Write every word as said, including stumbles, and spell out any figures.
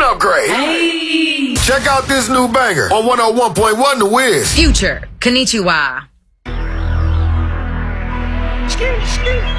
upgrade. Hey. Check out this new banger on one oh one point one The Wiz. Future, Konnichiwa. Ski, ski.